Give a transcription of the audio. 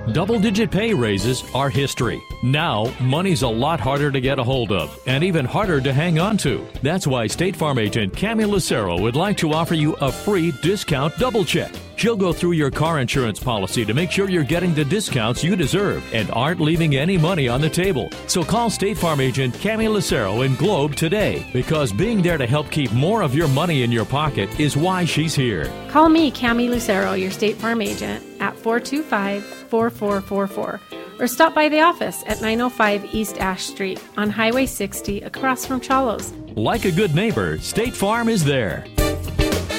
Double-digit pay raises are history. Now, money's a lot harder to get a hold of and even harder to hang on to. That's why State Farm agent Cami Lucero would like to offer you a free discount double check. She'll go through your car insurance policy to make sure you're getting the discounts you deserve and aren't leaving any money on the table. So call State Farm agent Cami Lucero in Globe today, because being there to help keep more of your money in your pocket is why she's here. Call me, Cami Lucero, your State Farm agent, at 425-4444, or stop by the office at 905 East Ash Street on Highway 60 across from Chalos. Like a good neighbor, State Farm is there.